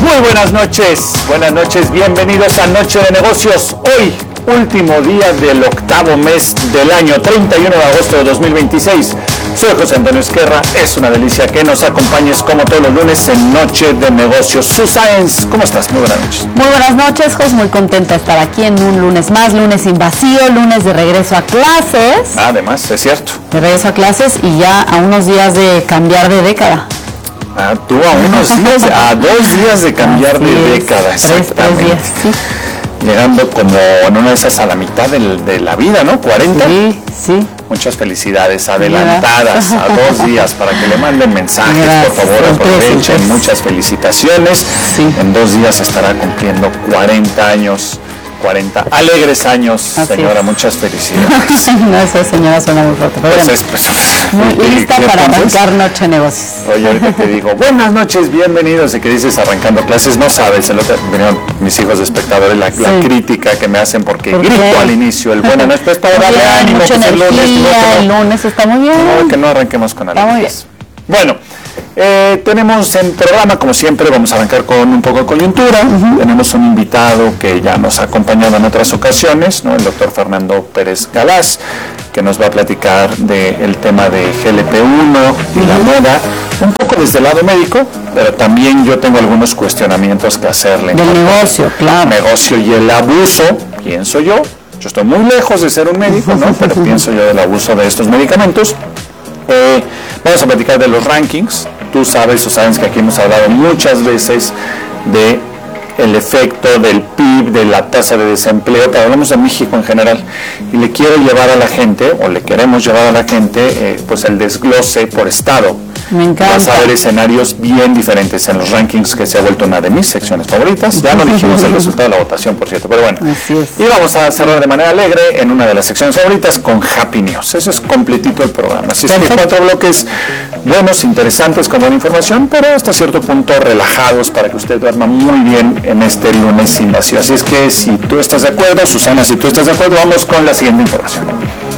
Muy buenas noches, bienvenidos a Noche de Negocios. Hoy, último día del octavo mes del año, 31 de agosto de 2026. Soy José Antonio Esquerra, es una delicia que nos acompañes como todos los lunes en Noche de Negocios. Susáenz, ¿cómo estás? Muy buenas noches. Muy buenas noches, José, muy contenta de estar aquí en un lunes más, lunes sin vacío, lunes de regreso a clases. Además, es cierto. De regreso a clases y ya a unos días de cambiar de década. Tú a unos días, a 2 días de cambiar de década, exactamente. Tres días, sí. Llegando como en una de esas a la mitad de la vida, ¿no? 40. Sí. Muchas felicidades adelantadas a 2 días para que le manden mensajes, por favor, aprovechen. Muchas felicitaciones. Sí. En 2 días estará cumpliendo 40 años. 40 alegres años, así señora, es. Muchas felicidades. No, esa señora suena muy fuerte, pero bueno, muy lista para arrancar Noche de Negocios. Oye, ahorita te digo, buenas noches, bienvenidos, y que dices arrancando clases, no sabes, el otro, vinieron mis hijos de espectadores, la crítica que me hacen porque grito al inicio, el buenas noches, pues para darle ánimo, mucha pues energía, el lunes está muy bien. No, que no arranquemos con Está muy alegrías. Bueno, tenemos en programa, como siempre, vamos a arrancar con un poco de coyuntura. Tenemos un invitado que ya nos ha acompañado en otras ocasiones, ¿no? El doctor Fernando Pérez Galaz, que nos va a platicar del tema de GLP-1 y la moda, un poco desde el lado médico, pero también yo tengo algunos cuestionamientos que hacerle. Del negocio, claro. Negocio y el abuso, pienso yo. Yo estoy muy lejos de ser un médico, ¿no? Pero pienso yo del abuso de estos medicamentos. Vamos a platicar de los rankings. Tú sabes o sabes que aquí hemos hablado muchas veces de el efecto del PIB, de la tasa de desempleo, pero hablamos de México en general. Y le quiero llevar a la gente, o le queremos llevar a la gente, pues el desglose por estado. Me encanta. Vas a ver escenarios bien diferentes en los rankings, que se ha vuelto una de mis secciones favoritas. Ya no dijimos el resultado de la votación, por cierto, pero bueno. Así es. Y vamos a cerrar de manera alegre en una de las secciones favoritas con Happy News. Eso es completito el programa. Así es que 4 bloques buenos, interesantes, con buena información, pero hasta cierto punto relajados para que usted duerma muy bien en este lunes sin vacío. Así es que si tú estás de acuerdo, Susana, si tú estás de acuerdo, vamos con la siguiente información.